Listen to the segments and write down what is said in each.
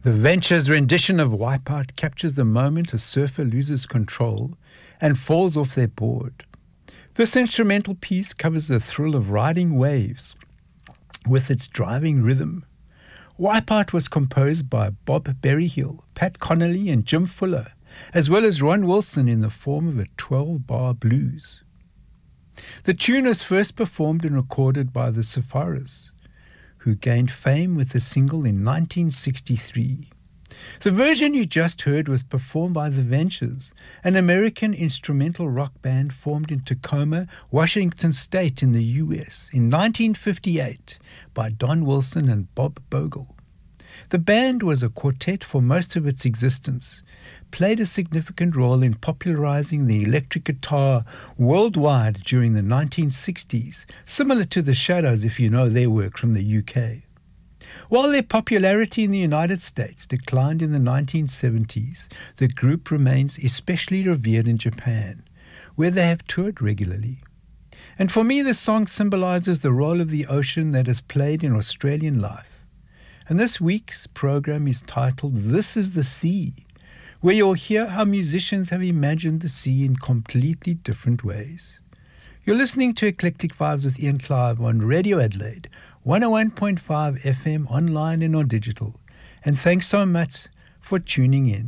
The Ventures' rendition of Wipeout captures the moment a surfer loses control and falls off their board. This instrumental piece covers the thrill of riding waves with its driving rhythm. Wipeout was composed by Bob Berryhill, Pat Connolly and Jim Fuller, as well as Ron Wilson in the form of a 12-bar blues. The tune was first performed and recorded by the Sepharas, who gained fame with the single in 1963. The version you just heard was performed by The Ventures, an American instrumental rock band formed in Tacoma, Washington State in the U.S. in 1958 by Don Wilson and Bob Bogle. The band was a quartet for most of its existence, played a significant role in popularizing the electric guitar worldwide during the 1960s, similar to the Shadows if you know their work from the UK. While their popularity in the United States declined in the 1970s, the group remains especially revered in Japan, where they have toured regularly. And for me, this song symbolizes the role of the ocean that has played in Australian life. And this week's program is titled This is the Sea, where you'll hear how musicians have imagined the sea in completely different ways. You're listening to Eclectic Vibes with Ian Clive on Radio Adelaide, 101.5 FM, online and on digital. And thanks so much for tuning in.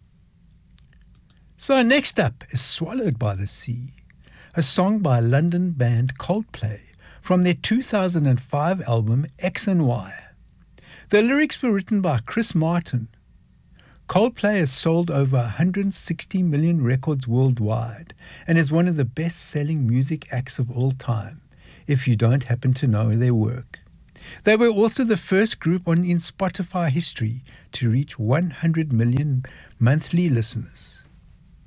So next up is Swallowed by the Sea, a song by London band Coldplay from their 2005 album X and Y. The lyrics were written by Chris Martin. Coldplay has sold over 160 million records worldwide and is one of the best-selling music acts of all time, if you don't happen to know their work. They were also the first group in Spotify history to reach 100 million monthly listeners.